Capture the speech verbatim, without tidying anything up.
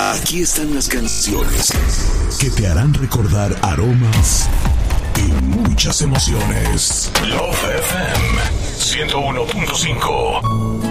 Aquí están las canciones que te harán recordar aromas y muchas emociones. Love F M ciento uno punto cinco.